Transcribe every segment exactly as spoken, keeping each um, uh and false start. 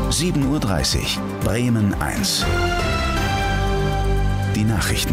sieben Uhr dreißig, Bremen eins. Die Nachrichten.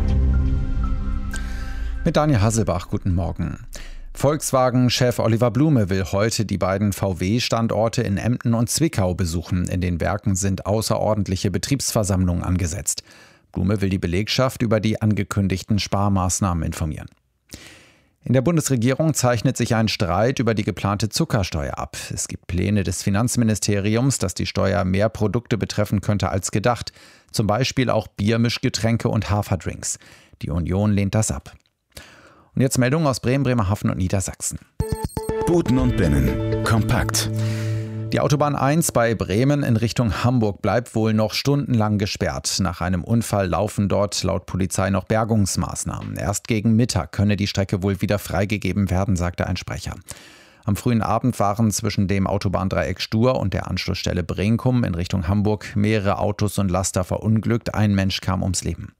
Mit Daniel Hasselbach, guten Morgen. Volkswagen-Chef Oliver Blume will heute die beiden V W-Standorte in Emden und Zwickau besuchen. In den Werken sind außerordentliche Betriebsversammlungen angesetzt. Blume will die Belegschaft über die angekündigten Sparmaßnahmen informieren. In der Bundesregierung zeichnet sich ein Streit über die geplante Zuckersteuer ab. Es gibt Pläne des Finanzministeriums, dass die Steuer mehr Produkte betreffen könnte als gedacht. Zum Beispiel auch Biermischgetränke und Haferdrinks. Die Union lehnt das ab. Und jetzt Meldungen aus Bremen, Bremerhaven und Niedersachsen. Buten und Binnen. Kompakt. Die Autobahn eins bei Bremen in Richtung Hamburg bleibt wohl noch stundenlang gesperrt. Nach einem Unfall laufen dort laut Polizei noch Bergungsmaßnahmen. Erst gegen Mittag könne die Strecke wohl wieder freigegeben werden, sagte ein Sprecher. Am frühen Abend waren zwischen dem Autobahndreieck Stur und der Anschlussstelle Brinkum in Richtung Hamburg mehrere Autos und Laster verunglückt. Ein Mensch kam ums Leben.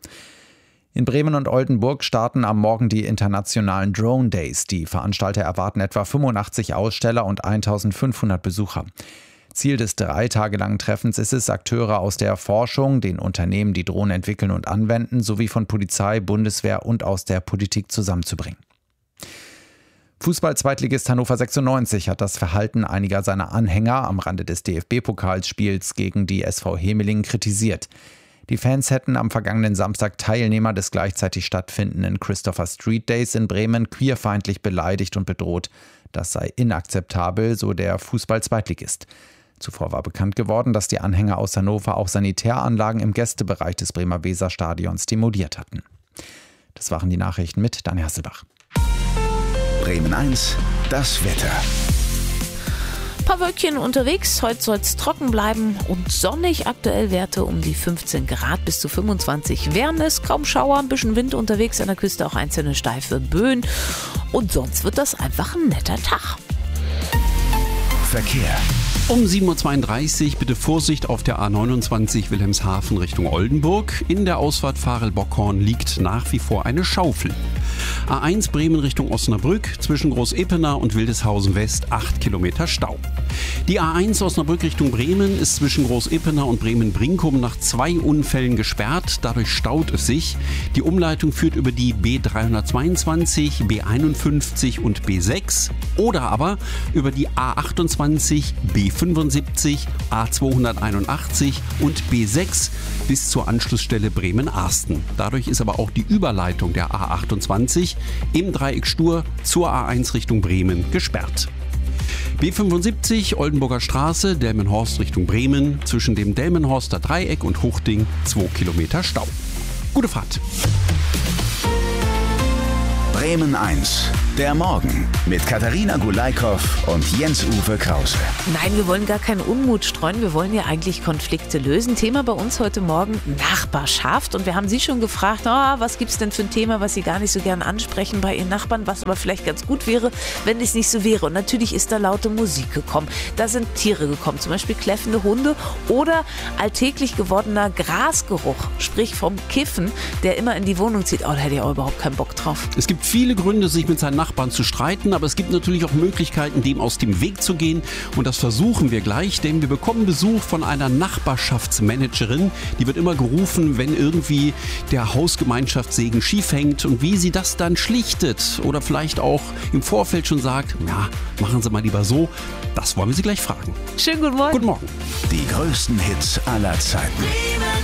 In Bremen und Oldenburg starten am Morgen die internationalen Drone Days. Die Veranstalter erwarten etwa fünfundachtzig Aussteller und eintausendfünfhundert Besucher. Ziel des drei Tage langen Treffens ist es, Akteure aus der Forschung, den Unternehmen, die Drohnen entwickeln und anwenden, sowie von Polizei, Bundeswehr und aus der Politik zusammenzubringen. Fußball-Zweitligist Hannover sechsundneunzig hat das Verhalten einiger seiner Anhänger am Rande des D F B-Pokalspiels gegen die S V Hemelingen kritisiert. Die Fans hätten am vergangenen Samstag Teilnehmer des gleichzeitig stattfindenden Christopher Street Days in Bremen queerfeindlich beleidigt und bedroht. Das sei inakzeptabel, so der Fußball-Zweitligist. Zuvor war bekannt geworden, dass die Anhänger aus Hannover auch Sanitäranlagen im Gästebereich des Bremer Weserstadions demoliert hatten. Das waren die Nachrichten mit Daniel Hasselbach. Bremen eins, das Wetter. Ein paar Wölkchen unterwegs, heute soll es trocken bleiben und sonnig. Aktuell Werte um die fünfzehn Grad bis zu fünfundzwanzig. Wärmes, kaum Schauer, ein bisschen Wind unterwegs, an der Küste auch einzelne steife Böen. Und sonst wird das einfach ein netter Tag. Verkehr. Um sieben Uhr zweiunddreißig bitte Vorsicht auf der A neunundzwanzig Wilhelmshaven Richtung Oldenburg. In der Ausfahrt Varel-Bockhorn liegt nach wie vor eine Schaufel. A eins Bremen Richtung Osnabrück, zwischen Groß-Epener und Wildeshausen West acht Kilometer Stau. Die A eins Osnabrück Richtung Bremen ist zwischen Groß-Epener und Bremen-Brinkum nach zwei Unfällen gesperrt. Dadurch staut es sich. Die Umleitung führt über die B dreihundertzweiundzwanzig, B einundfünfzig und B sechs oder aber über die A achtundzwanzig, B fünfundsiebzig, A zweihunderteinundachtzig und B sechs bis zur Anschlussstelle Bremen-Arsten. Dadurch ist aber auch die Überleitung der A achtundzwanzig im Dreieck Stur zur A eins Richtung Bremen gesperrt. B fünfundsiebzig Oldenburger Straße, Delmenhorst Richtung Bremen, zwischen dem Delmenhorster Dreieck und Huchting zwei Kilometer Stau. Gute Fahrt! Bremen eins, der Morgen mit Katharina Gulaikow und Jens-Uwe Krause. Nein, wir wollen gar keinen Unmut streuen, wir wollen ja eigentlich Konflikte lösen. Thema bei uns heute Morgen Nachbarschaft. Und wir haben Sie schon gefragt, oh, was gibt es denn für ein Thema, was Sie gar nicht so gern ansprechen bei Ihren Nachbarn, was aber vielleicht ganz gut wäre, wenn es nicht so wäre. Und natürlich ist da laute Musik gekommen. Da sind Tiere gekommen, zum Beispiel kläffende Hunde oder alltäglich gewordener Grasgeruch, sprich vom Kiffen, der immer in die Wohnung zieht. Oh, da hätte ich auch überhaupt keinen Bock drauf. Es gibt viele Gründe, sich mit seinen Nachbarn zu streiten, aber es gibt natürlich auch Möglichkeiten, dem aus dem Weg zu gehen. Und das versuchen wir gleich, denn wir bekommen Besuch von einer Nachbarschaftsmanagerin. Die wird immer gerufen, wenn irgendwie der Hausgemeinschaftssegen schief hängt und wie sie das dann schlichtet oder vielleicht auch im Vorfeld schon sagt, ja, machen Sie mal lieber so. Das wollen wir Sie gleich fragen. Schönen guten Morgen. Guten Morgen. Die größten Hits aller Zeiten.